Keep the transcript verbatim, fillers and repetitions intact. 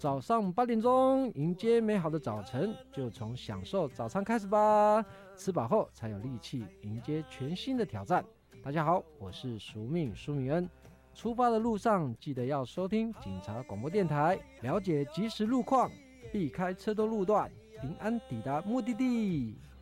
早上八点钟，迎接美好的早晨，就从享受早餐开始吧。吃饱后才有力气迎接全新的挑战。大家好，我是淑命苏明恩。出发的路上，记得要收听警察广播电台，了解即时路况，避开车多路段，平安抵达目的地。